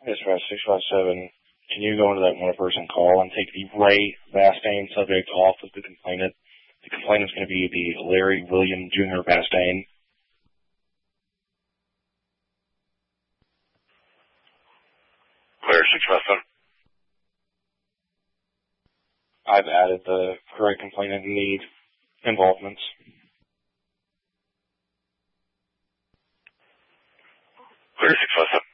Dispatch 657, can you go into that one-person call and take the Ray Bastain subject off of the complainant? The complainant's going to be the Larry William Jr. Bastain. Larry 657. I've added the correct complainant need involvements. Larry 657.